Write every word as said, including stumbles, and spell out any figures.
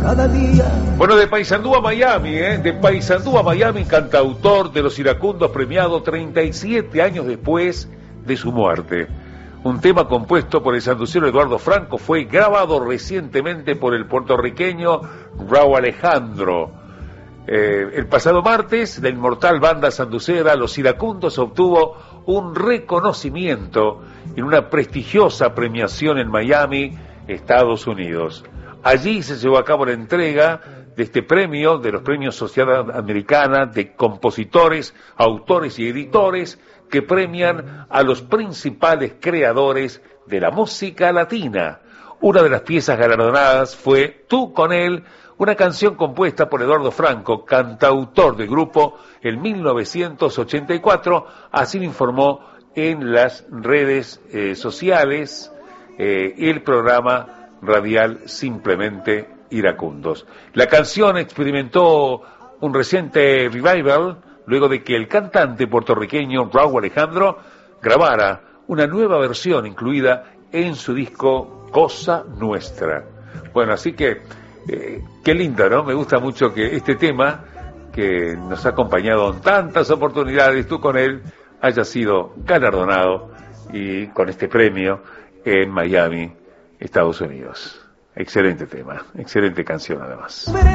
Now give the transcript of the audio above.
cada día. Bueno, de Paysandú a Miami, ¿eh? De Paysandú a Miami, cantautor de Los Iracundos, premiado treinta y siete años después de su muerte. Un tema compuesto por el sanducero Eduardo Franco fue grabado recientemente por el puertorriqueño Raúl Alejandro. Eh, el pasado martes, la inmortal banda sanducera Los Iracundos obtuvo un reconocimiento en una prestigiosa premiación en Miami, Estados Unidos. Allí se llevó a cabo la entrega de este premio, de los premios Sociedad Americana de Compositores, Autores y Editores, que premian a los principales creadores de la música latina. Una de las piezas galardonadas fue Tú con él, una canción compuesta por Eduardo Franco, cantautor del grupo en mil novecientos ochenta y cuatro, así lo informó en las redes eh, sociales eh, el programa radial Simplemente Iracundos. La canción experimentó un reciente revival luego de que el cantante puertorriqueño Raúl Alejandro grabara una nueva versión incluida en su disco Cosa Nuestra. Bueno, así que eh, qué lindo, ¿no? Me gusta mucho que este tema, que nos ha acompañado en tantas oportunidades, Tú con él, haya sido galardonado y con este premio en Miami, Estados Unidos. Excelente tema, excelente canción además.